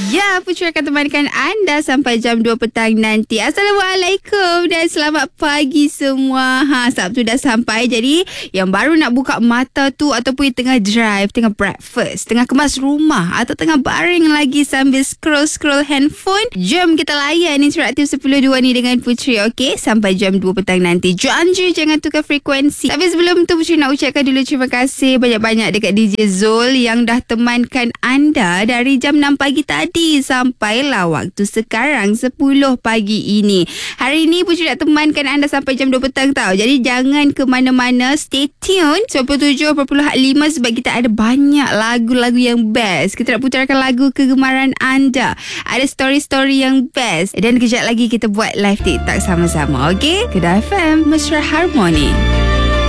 Ya, Putri akan temankan anda sampai jam 2 petang nanti. Assalamualaikum dan selamat pagi semua. Sabtu dah sampai. Jadi, yang baru nak buka mata tu ataupun yang tengah drive, tengah breakfast, tengah kemas rumah atau tengah baring lagi sambil scroll-scroll handphone, jom kita layan Interaktif 10.2 ni dengan Putri, okey? Sampai jam 2 petang nanti. Jangan tukar frekuensi. Tapi sebelum tu, Putri nak ucapkan dulu terima kasih banyak-banyak dekat DJ Zul yang dah temankan anda dari jam 6 pagi tadi sampailah waktu sekarang 10 pagi ini. Hari ni Putri nak temankan anda sampai jam 2 petang tau. Jadi jangan ke mana-mana, stay tune 97.5 sebab kita ada banyak lagu-lagu yang best. Kita nak putarkan lagu kegemaran anda. Ada story-story yang best. Dan kejap lagi kita buat live TikTok sama-sama, okey? Kedah FM, Mesra Harmoni.